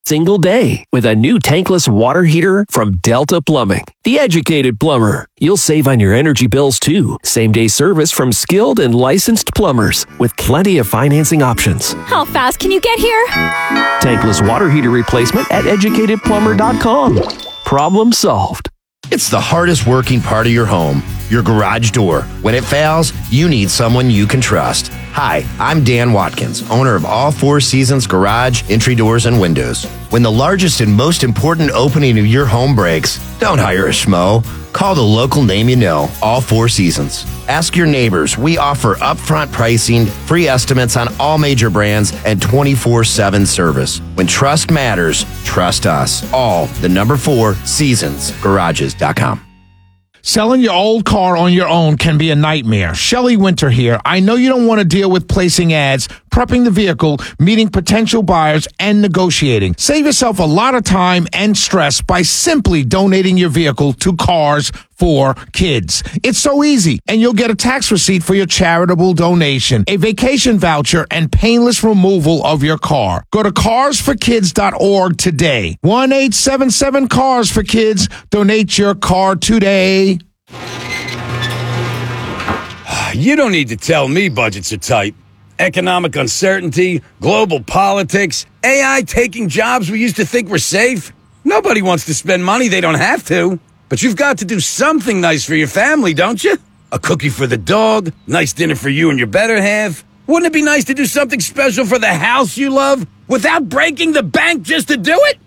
single day with a new tankless water heater from Delta Plumbing. The educated plumber. You'll save on your energy bills too. Same-day service from skilled and licensed plumbers with plenty of financing options. How fast can you get here? Tankless water heater replacement at educatedplumber.com. Problem solved. It's the hardest working part of your home, your garage door. When it fails, you need someone you can trust. Hi, I'm Dan Watkins, owner of All Four Seasons Garage, Entry Doors, and Windows. When the largest and most important opening of your home breaks, don't hire a schmo. Call the local name you know, All Four Seasons. Ask your neighbors. We offer upfront pricing, free estimates on all major brands, and 24/7 service. When trust matters, trust us. All the number 4 seasonsgarages.com. Selling your old car on your own can be a nightmare. Shelley Winter here. I know you don't want to deal with placing ads, prepping the vehicle, meeting potential buyers, and negotiating. Save yourself a lot of time and stress by simply donating your vehicle to Cars for Kids. It's so easy, and you'll get a tax receipt for your charitable donation, a vacation voucher, and painless removal of your car. Go to carsforkids.org today. 1-877-CARS-FOR-KIDS. Donate your car today. You don't need to tell me budgets are tight. Economic uncertainty, global politics, AI taking jobs we used to think were safe. Nobody wants to spend money they don't have to. But you've got to do something nice for your family, don't you? A cookie for the dog, nice dinner for you and your better half. Wouldn't it be nice to do something special for the house you love without breaking the bank just to do it?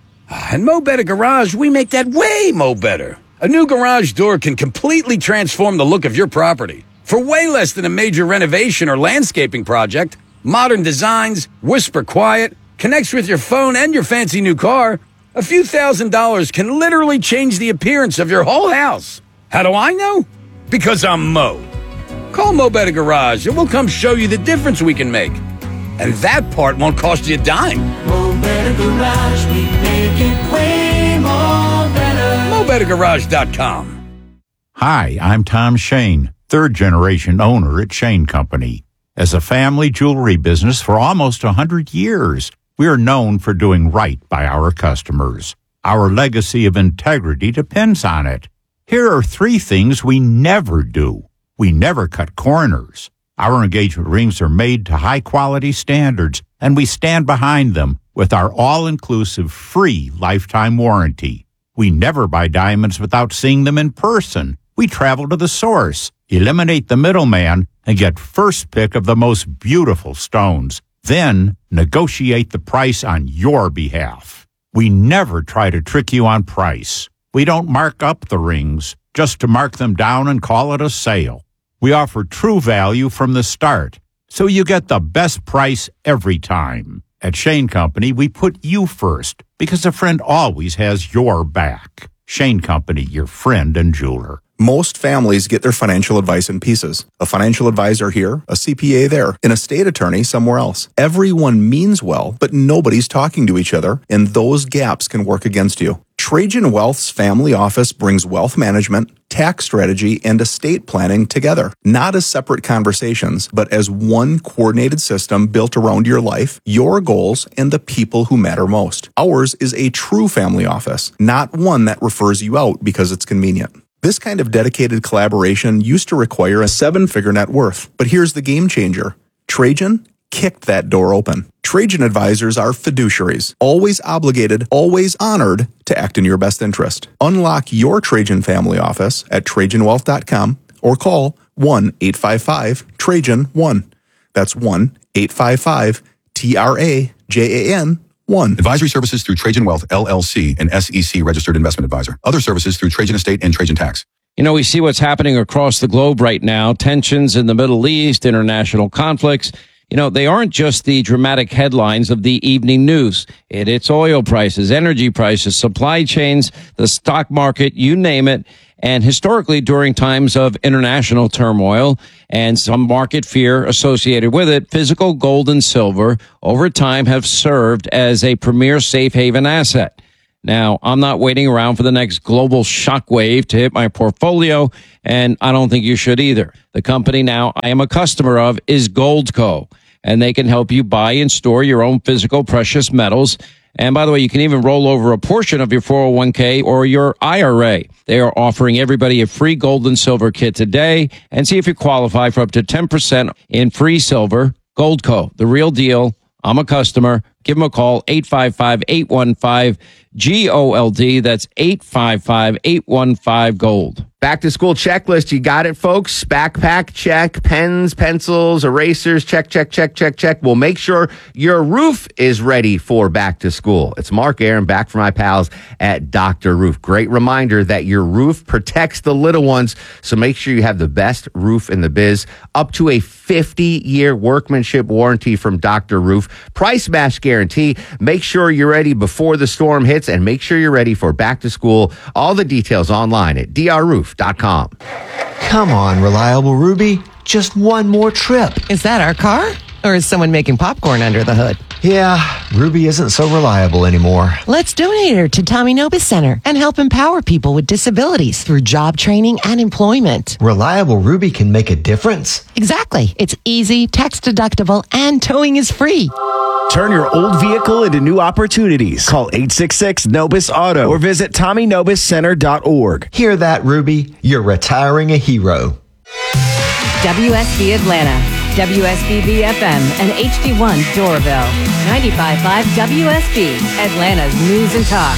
And Mo Better Garage, we make that way mo better. A new garage door can completely transform the look of your property. For way less than a major renovation or landscaping project, modern designs, whisper quiet, connects with your phone and your fancy new car, a few $1,000s can literally change the appearance of your whole house. How do I know? Because I'm Mo. Call Mo Better Garage and we'll come show you the difference we can make. And that part won't cost you a dime. Mo Better Garage, we make it way more better. MoBetterGarage.com. Hi, I'm Tom Shane, third-generation owner at Shane Company. As a family jewelry business for almost 100 years, we are known for doing right by our customers. Our legacy of integrity depends on it. Here are 3 things we never do. We never cut corners. Our engagement rings are made to high-quality standards, and we stand behind them with our all-inclusive free lifetime warranty. We never buy diamonds without seeing them in person. We travel to the source, eliminate the middleman, and get first pick of the most beautiful stones. Then negotiate the price on your behalf. We never try to trick you on price. We don't mark up the rings just to mark them down and call it a sale. We offer true value from the start, so you get the best price every time. At Shane Company, we put you first because a friend always has your back. Shane Company, your friend and jeweler. Most families get their financial advice in pieces. A financial advisor here, a CPA there, an estate attorney somewhere else. Everyone means well, but nobody's talking to each other, and those gaps can work against you. Trajan Wealth's family office brings wealth management, tax strategy, and estate planning together, not as separate conversations, but as one coordinated system built around your life, your goals, and the people who matter most. Ours is a true family office, not one that refers you out because it's convenient. This kind of dedicated collaboration used to require a 7-figure net worth, but here's the game changer. Trajan kicked that door open. Trajan advisors are fiduciaries, always obligated, always honored to act in your best interest. Unlock your Trajan family office at TrajanWealth.com or call 1-855-TRAJAN-1. That's 1-855-TRAJAN-1. Advisory services through Trajan Wealth, LLC, an SEC registered investment advisor. Other services through Trajan Estate and Trajan Tax. You know, we see what's happening across the globe right now. Tensions in the Middle East, international conflicts. You know, they aren't just the dramatic headlines of the evening news. It's oil prices, energy prices, supply chains, the stock market, you name it. And historically, during times of international turmoil and some market fear associated with it, physical gold and silver over time have served as a premier safe haven asset. Now, I'm not waiting around for the next global shockwave to hit my portfolio, and I don't think you should either. The company now I am a customer of is Goldco. and they can help you buy and store your own physical precious metals. And by the way, you can even roll over a portion of your 401k or your IRA. They are offering everybody a free gold and silver kit today, and see if you qualify for up to 10% in free silver. Goldco, the real deal. I'm a customer. Give them a call, 855-815-GOLD. That's 855-815-GOLD. Back to school checklist. You got it, folks. Backpack, check. Pens, pencils, erasers, check, check, check, check, check. We'll make sure your roof is ready for back to school. It's Mark Aaron back from my pals at Dr. Roof. Great reminder that your roof protects the little ones. So make sure you have the best roof in the biz. Up to a 50-year workmanship warranty from Dr. Roof. Price match guarantee. Make sure you're ready before the storm hits, and make sure you're ready for back to school. All the details online at drroof.com. Come on, Reliable Ruby. Just one more trip. Is that our car? Or is someone making popcorn under the hood? Yeah, Ruby isn't so reliable anymore. Let's donate her to Tommy Nobis Center and help empower people with disabilities through job training and employment. Reliable Ruby can make a difference. Exactly. It's easy, tax deductible, and towing is free. Turn your old vehicle into new opportunities. Call 866-NOBIS-AUTO or visit TommyNobisCenter.org. Hear that, Ruby? You're retiring a hero. WSB Atlanta, WSBB FM, and HD1 Doraville. 95.5 WSB, Atlanta's news and talk.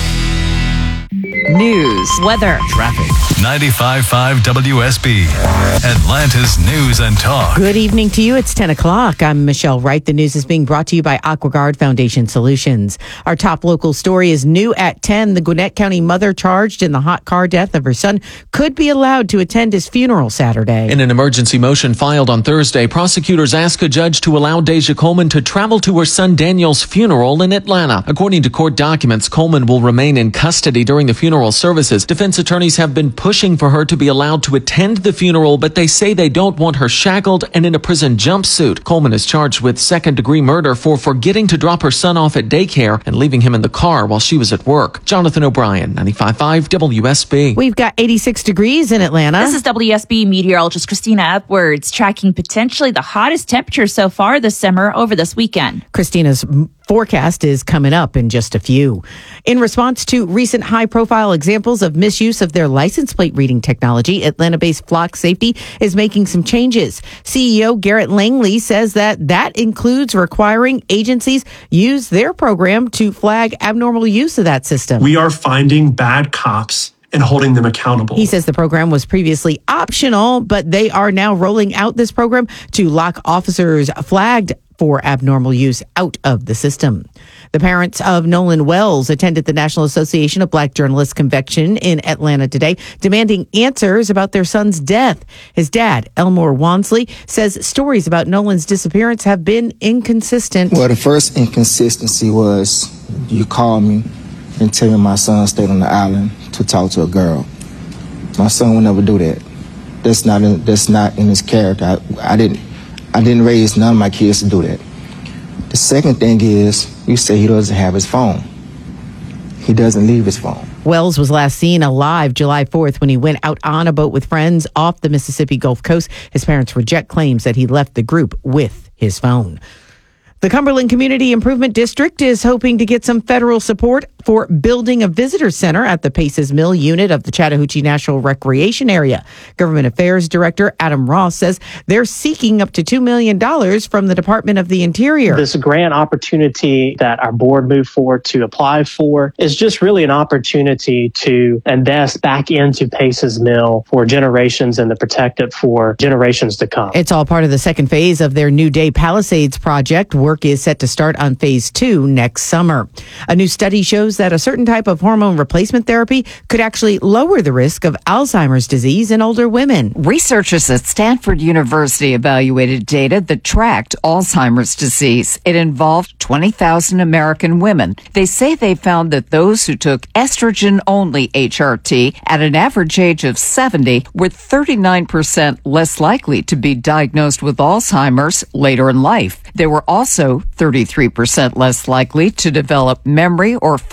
News, weather, traffic. 95.5 WSB, Atlanta's news and talk. Good evening to you. It's 10 o'clock. I'm Michelle Wright. The news is being brought to you by AquaGuard Foundation Solutions. Our top local story is new at 10. The Gwinnett County mother charged in the hot car death of her son could be allowed to attend his funeral Saturday. In an emergency motion filed on Thursday, prosecutors asked a judge to allow Deja Coleman to travel to her son Daniel's funeral in Atlanta. According to court documents, Coleman will remain in custody during the funeral services. Defense attorneys have been pushing for her to be allowed to attend the funeral, but they say they don't want her shackled and in a prison jumpsuit. Coleman is charged with second-degree murder for forgetting to drop her son off at daycare and leaving him in the car while she was at work. Jonathan O'Brien, 95.5 WSB. We've got 86 degrees in Atlanta. This is WSB meteorologist Christina Edwards, tracking potentially the hottest temperature so far this summer over this weekend. Christina's forecast is coming up in just a few. In response to recent high-profile examples of misuse of their license plate reading technology, Atlanta-based Flock Safety is making some changes. CEO Garrett Langley says that includes requiring agencies use their program to flag abnormal use of that system. We are finding bad cops and holding them accountable. He says the program was previously optional, but they are now rolling out this program to lock officers flagged for abnormal use out of the system. The parents of Nolan Wells attended the National Association of Black Journalists convention in Atlanta today, demanding answers about their son's death. His dad, Elmore Wansley, says stories about Nolan's disappearance have been inconsistent. Well, the first inconsistency was you called me and tell me my son stayed on the island to talk to a girl. My son would never do that. That's not in his character. I didn't raise none of my kids to do that. The second thing is, you say he doesn't have his phone. He doesn't leave his phone. Wells was last seen alive July 4th when he went out on a boat with friends off the Mississippi Gulf Coast. His parents reject claims that he left the group with his phone. The Cumberland Community Improvement District is hoping to get some federal support for building a visitor center at the Paces Mill unit of the Chattahoochee National Recreation Area. Government Affairs Director Adam Ross says they're seeking up to $2 million from the Department of the Interior. This grant opportunity that our board moved forward to apply for is just really an opportunity to invest back into Paces Mill for generations and to protect it for generations to come. It's all part of the second phase of their New Day Palisades project. Work is set to start on phase 2 next summer. A new study shows that a certain type of hormone replacement therapy could actually lower the risk of Alzheimer's disease in older women. Researchers at Stanford University evaluated data that tracked Alzheimer's disease. It involved 20,000 American women. They say they found that those who took estrogen-only HRT at an average age of 70 were 39% less likely to be diagnosed with Alzheimer's later in life. They were also 33% less likely to develop memory or function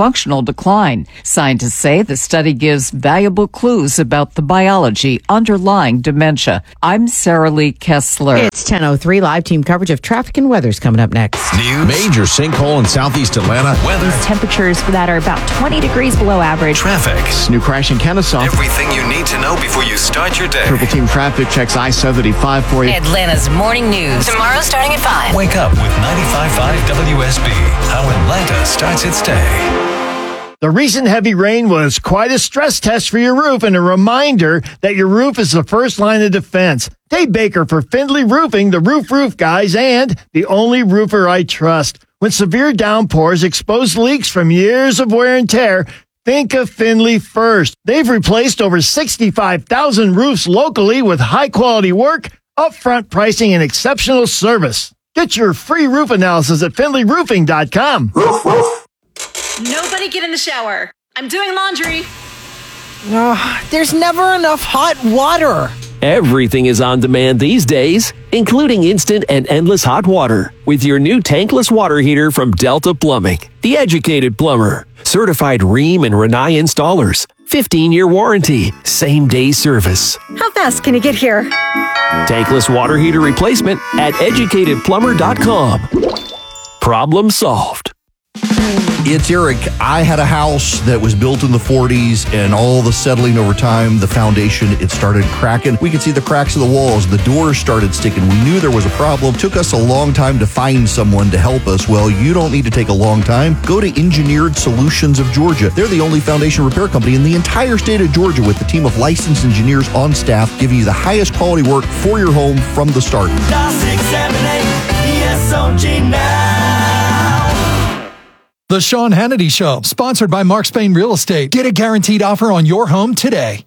functional decline. Scientists say the study gives valuable clues about the biology underlying dementia. I'm Sarah Lee Kessler. It's 10:03. Live team coverage of traffic and weather's coming up next. News. Major sinkhole in southeast Atlanta. Weather. Temperatures for that are about 20 degrees below average. Traffic. New crash in Kennesaw. Everything you need to know before you start your day. Triple team traffic checks I-75 for you. Atlanta's morning news. Tomorrow starting at 5. Wake up with 95.5 WSB. How Atlanta starts its day. The recent heavy rain was quite a stress test for your roof and a reminder that your roof is the first line of defense. Dave Baker for Findlay Roofing, the roof guys, and the only roofer I trust. When severe downpours expose leaks from years of wear and tear, think of Findlay first. They've replaced over 65,000 roofs locally with high-quality work, upfront pricing, and exceptional service. Get your free roof analysis at FindlayRoofing.com. Roof, roof. Nobody get in the shower. I'm doing laundry. There's never enough hot water. Everything is on demand these days, including instant and endless hot water. With your new tankless water heater from Delta Plumbing, the educated plumber. Certified Rheem and Rinnai installers. 15-year warranty. Same-day service. How fast can you get here? Tankless water heater replacement at educatedplumber.com. Problem solved. It's Eric. I had a house that was built in the 40s, and all the settling over time, the foundation, it started cracking. We could see the cracks of the walls. The doors started sticking. We knew there was a problem. Took us a long time to find someone to help us. Well, you don't need to take a long time. Go to Engineered Solutions of Georgia. They're the only foundation repair company in the entire state of Georgia with a team of licensed engineers on staff giving you the highest quality work for your home from the start. Dial 678 ESOG now. The Sean Hannity Show, sponsored by Mark Spain Real Estate. Get a guaranteed offer on your home today.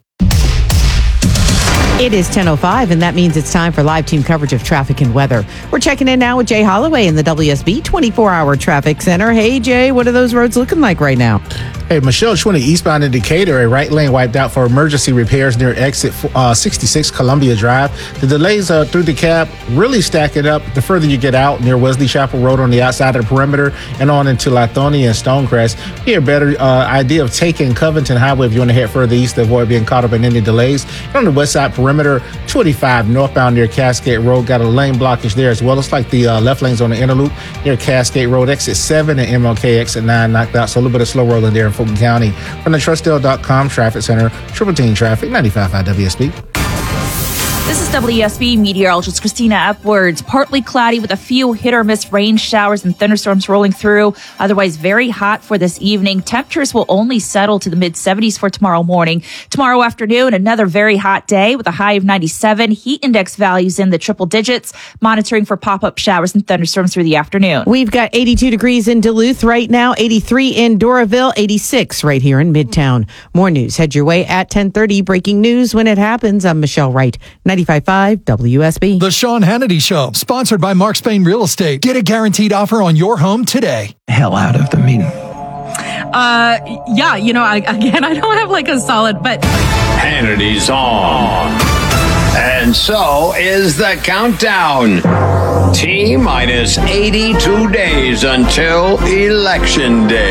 It is 10:05, and that means it's time for live team coverage of traffic and weather. We're checking in now with Jay Holloway in the WSB 24-hour traffic center. Hey, Jay, what are those roads looking like right now? Hey, Michelle 20 eastbound in Decatur, a right lane wiped out for emergency repairs near exit 66 Columbia Drive. The delays through the cab really stack it up the further you get out near Wesley Chapel Road on the outside of the perimeter and on into Lithonia and Stonecrest. Get a better idea of taking Covington Highway if you want to head further east to avoid being caught up in any delays. And on the west side perimeter, 25 northbound near Cascade Road, got a lane blockage there as well. It's like the left lane's on the interloop near Cascade Road, exit 7 and MLK exit 9 knocked out. So a little bit of slow rolling there in Fulton County. From the Trustdale.com traffic center, Triple Team Traffic, 95.5 WSB. This is WSB meteorologist Christina Upwards. Partly cloudy with a few hit or miss rain showers and thunderstorms rolling through. Otherwise very hot for this evening. Temperatures will only settle to the mid-70s for tomorrow morning. Tomorrow afternoon, another very hot day with a high of 97. Heat index values in the triple digits. Monitoring for pop-up showers and thunderstorms through the afternoon. We've got 82 degrees in Duluth right now, 83 in Doraville, 86 right here in Midtown. More news head your way at 10:30. Breaking news when it happens. I'm Michelle Wright, 95.5 WSB. The Sean Hannity Show, sponsored by Mark Spain Real Estate. Get a guaranteed offer on your home today. Hell out of the meeting. Yeah, I don't have like a solid, but Hannity's on. And so is the countdown. T-minus 82 days until Election Day.